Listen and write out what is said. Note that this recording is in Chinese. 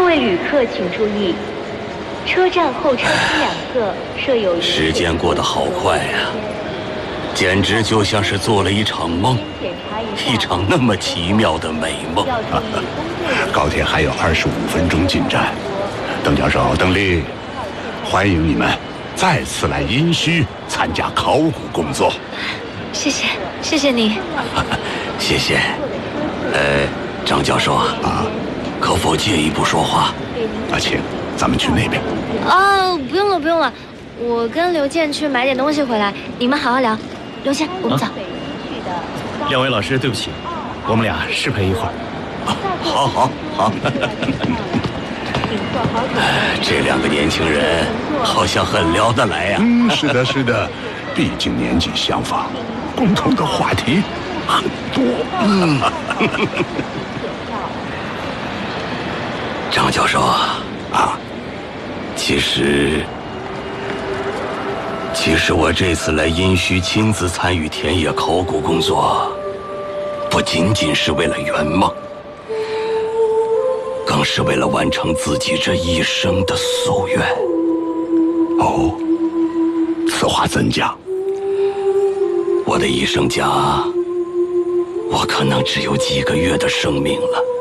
位旅客请注意，车站候车厅两侧设有。 时间过得好快呀，简直就像是做了一场梦，一场那么奇妙的美梦。 高铁还有25分钟进站。邓教授、邓丽，欢迎你们再次来殷墟参加考古工作。 谢谢，谢谢你。 谢谢。张教授啊，可否借一步说话？ 请，咱们去那边。 不用了，不用了，我跟刘健去买点东西回来，你们好好聊。刘健，我们走。 两位老师，对不起，我们俩失陪一会儿。 好。这两个年轻人好像很聊得来呀。 是的，毕竟年纪相仿，共同的话题很多。 张教授其实我这次来殷墟亲自参与田野考古工作，不仅仅是为了圆梦，更是为了完成自己这一生的夙愿。 哦，此话怎讲？ 我的一生家，我可能只有几个月的生命了。